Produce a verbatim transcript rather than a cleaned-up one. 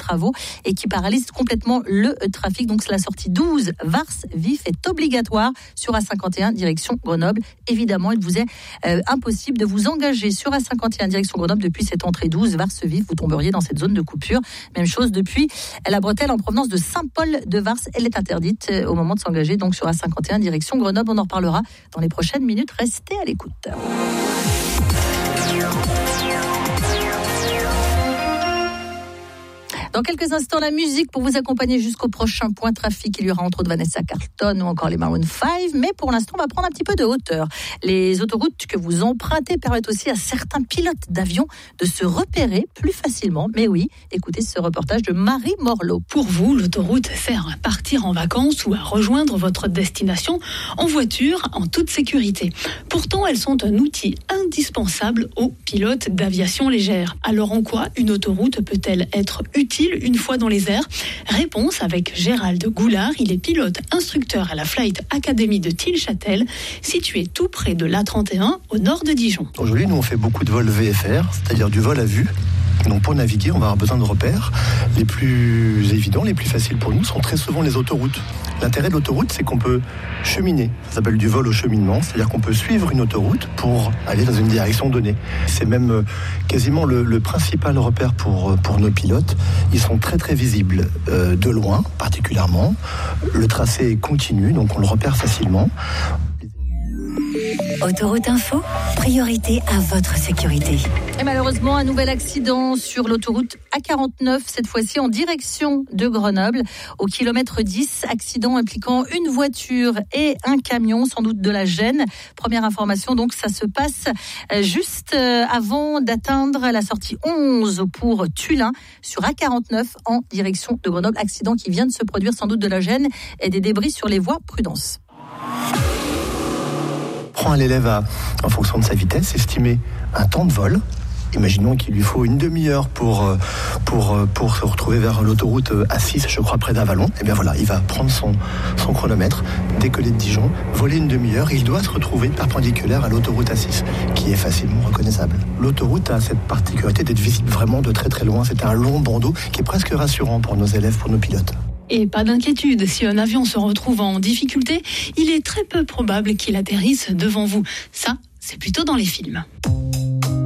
travaux et qui paralyse complètement le trafic. Donc la sortie douze Vars-Vif est obligatoire sur A cinquante et un direction Grenoble. Évidemment, il vous est euh, impossible de vous engager sur A cinquante et un direction Grenoble depuis cette entrée douze Vars-Vif. Vous tomberiez dans cette zone de coupure. Même chose depuis la bretelle en provenance de Saint-Paul-de-Vars. Elle est interdite au moment de s'engager donc sur A cinquante et un direction Grenoble. On en reparlera dans les prochaines minutes. Restez à l'écoute. Dans quelques instants, la musique pour vous accompagner jusqu'au prochain point trafic. Il y aura entre autres Vanessa Carlton ou encore les Maroon five. Mais pour l'instant, on va prendre un petit peu de hauteur. Les autoroutes que vous empruntez permettent aussi à certains pilotes d'avion de se repérer plus facilement. Mais oui, écoutez ce reportage de Marie Morlot. Pour vous, l'autoroute sert à partir en vacances ou à rejoindre votre destination en voiture en toute sécurité. Pourtant, elles sont un outil indispensable aux pilotes d'aviation légère. Alors en quoi une autoroute peut-elle être utile une fois dans les airs? Réponse avec Gérald Goulard. Il est pilote instructeur à la Flight Academy de Tilchâtel, située tout près de l'A trente et un au nord de Dijon. Aujourd'hui, nous on fait beaucoup de vols V F R, c'est-à-dire du vol à vue. Donc pour naviguer, on va avoir besoin de repères. Les plus évidents, les plus faciles pour nous sont très souvent les autoroutes. L'intérêt de l'autoroute, c'est qu'on peut cheminer. Ça s'appelle du vol au cheminement, c'est-à-dire qu'on peut suivre une autoroute pour aller dans une direction donnée. C'est même quasiment le, le principal repère pour, pour nos pilotes. Ils sont très très visibles euh, de loin, particulièrement. Le tracé est continu, donc on le repère facilement. Autoroute Info, priorité à votre sécurité. Et malheureusement, un nouvel accident sur l'autoroute A quarante-neuf, cette fois-ci en direction de Grenoble, au kilomètre dix. Accident impliquant une voiture et un camion, sans doute de la Gêne. Première information, donc ça se passe juste avant d'atteindre la sortie onze pour Tullin, sur A quarante-neuf en direction de Grenoble. Accident qui vient de se produire, sans doute de la Gêne, et des débris sur les voies. Prudence. Prend à l'élève à, en fonction de sa vitesse, estimer un temps de vol. Imaginons qu'il lui faut une demi-heure pour, pour, pour se retrouver vers l'autoroute A six, je crois, près d'Avallon. Et bien voilà, il va prendre son, son chronomètre, décoller de Dijon, voler une demi-heure, et il doit se retrouver perpendiculaire à l'autoroute A six, qui est facilement reconnaissable. L'autoroute a cette particularité d'être visible vraiment de très très loin. C'est un long bandeau qui est presque rassurant pour nos élèves, pour nos pilotes. Et pas d'inquiétude, si un avion se retrouve en difficulté, il est très peu probable qu'il atterrisse devant vous. Ça, c'est plutôt dans les films.